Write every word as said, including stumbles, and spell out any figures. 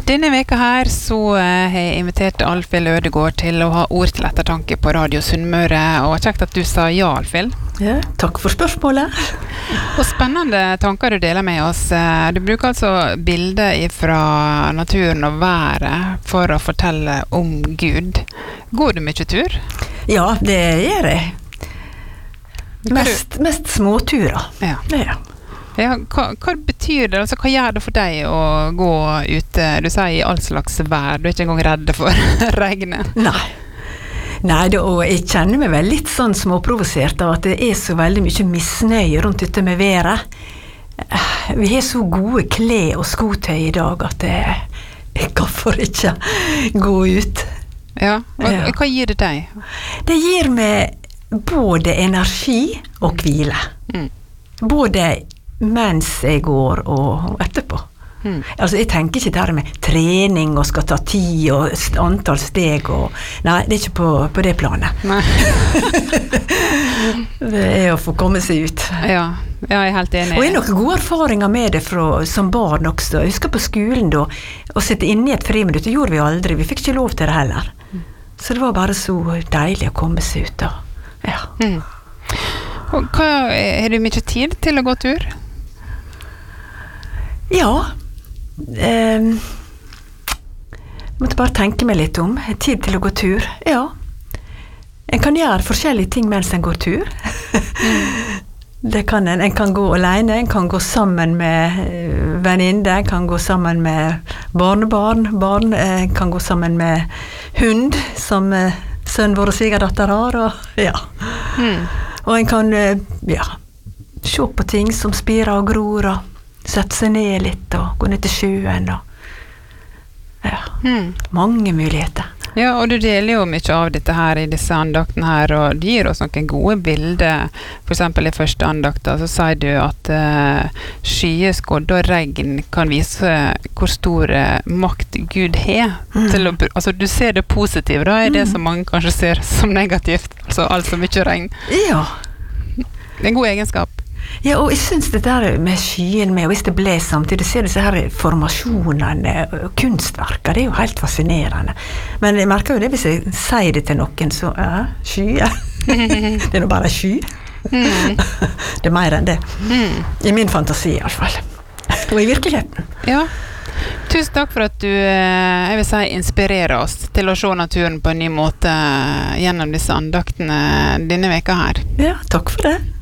Denne veka her så har jeg invitert Alfhild Ødegård til å ha ord til ettertanke på Radio Sunnmøre, og kjekt at du sa ja, Alfhild. Ja, takk for spørsmålet. Og spennende tanker du deler med oss. Du bruker altså bilder fra naturen og været for å fortelle om Gud. Går du mye tur? Ja, det gjør jeg. Mest, mest småturer. Ja. Ja. Ja, hva, hva betyr det? Altså, hva gjør det for deg å gå ute, du sier i all slags vær, du er ikke engang redd for regnet? Nei. Nei, det, og jeg kjenner meg vel litt sånn småprovosert av at det er så veldig mye misnøye rundt dette med været. Vi har så gode klær og skotøy i dag at jeg, jeg kan for ikke gå ut. Ja, hva, Ja. hva gir det deg? Det gir meg både energi og hvile. Mm. Både mens jeg går og etterpå. Mm. Altså, jeg tenker ikke der med trening og skal ta tid og st- antall steg og... Nei, det er ikke på, på det planet. Nei. Det er å få komme seg ut. Ja, ja, jeg er helt enig. Og jeg har noen gode erfaringer med det fra, som barn også. Jeg husker på skolen da, å sitte inne i et friminutt, det gjorde vi aldri. Vi fikk ikke lov til det heller. Så det var bare så deilig å komme seg ut da. Ja. Mm. Og hva, har du mye tid til å gå tur? Ja, eh, jeg måtte bare tenke meg litt om. Tid til å gå tur, ja. En kan gjøre forskjellige ting mens en går tur. Det kan en. En kan gå alene, en kan gå sammen med venninner, en kan gå sammen med barnebarn, barn, en kan gå sammen med hund, som eh, sønnen vår og svigerdatter har, og ja. Mm. Og en kan, eh, ja, se på ting som spirer og gror, og sette seg ned litt og gå ned til sjøen og ja, Mm. mange muligheter. Ja, og du deler jo mye av dette her i disse andaktene her, og du gir oss noen gode bilder. For eksempel i første andakta så sier du at uh, skyeskodde og regn kan vise hvor stor uh, makt Gud har. Mm. Til å, br- altså du ser det positive, da er det Mm. som mange kanskje ser som negativt. Altså alt så mye regn. Ja. Det er en god egenskap. Ja, og jeg synes det der med skyen med, og hvis det ble samtidig, ser disse her formasjonene og kunstverker, det er jo helt fascinerende. Men jeg merker jo det hvis jeg sier det til noen, så ja, skyer. Det er nå bare sky. Mm. Det er mer enn det. Mm. I min fantasi i alle fall. Og i virkeligheten. Ja. Tusen takk for at du, eh, jeg vil si, inspirerer oss til å se naturen på en ny måte gjennom disse andaktene denne veka her. Ja, takk for det.